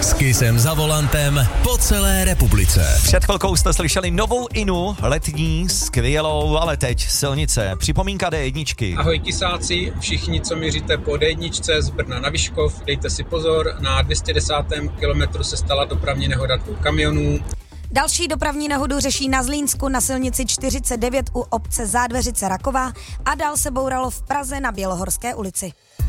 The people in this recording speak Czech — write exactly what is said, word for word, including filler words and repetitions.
S Kissem za volantem po celé republice. Před chvilkou jste slyšeli novou Inu, letní, skvělou, ale teď silnice. Připomínka D jedna. Ahoj kisáci, všichni, co měříte po D jedna z Brna na Vyškov, dejte si pozor, na dvě stě desátém kilometru se stala dopravní nehoda dvou kamionů. Další dopravní nehodu řeší na Zlínsku na silnici čtyřicet devět u obce Zádveřice Raková a dál se bouralo v Praze na Bělohorské ulici.